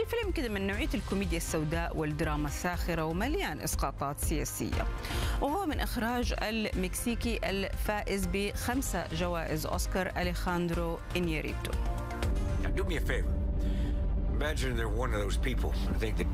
الفيلم كده من نوعية الكوميديا السوداء والدراما الساخرة ومليان إسقاطات سياسية، وهو من إخراج المكسيكي الفائز ب5 جوائز أوسكار أليخاندرو إنياريتو. Now do me a favor. Imagine they're one of those people who think that